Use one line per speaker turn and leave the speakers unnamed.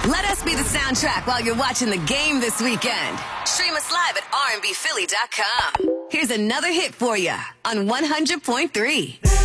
Let us be the soundtrack while you're watching the game this weekend. Stream us live at rnbphilly.com. Here's another hit for you on 100.3.